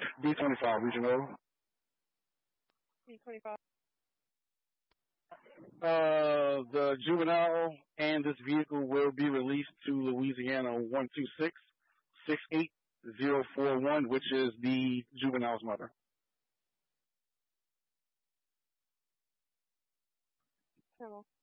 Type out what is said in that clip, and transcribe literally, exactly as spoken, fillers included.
D twenty-five, Regional. D twenty-five. Uh, the juvenile and this vehicle will be released to Louisiana one two six, six eight zero four one, which is the juvenile's mother. Hello.